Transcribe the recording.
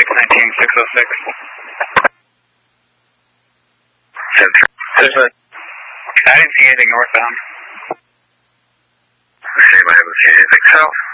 19606. Center. I didn't see anything northbound. Same, I haven't seen anything south.